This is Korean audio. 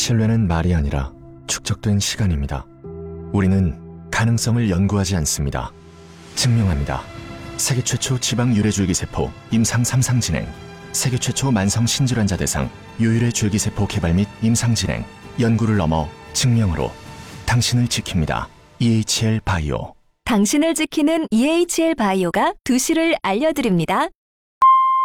신뢰는 말이 아니라 축적된 시간입니다. 우리는 가능성을 연구하지 않습니다. 증명합니다. 세계 최초 지방 유래 줄기세포 임상 3상 진행, 세계 최초 만성 신질환자 대상 유일의 줄기세포 개발 및 임상 진행, 연구를 넘어 증명으로 당신을 지킵니다. EHL 바이오. 당신을 지키는 EHL 바이오가 2시를 알려드립니다.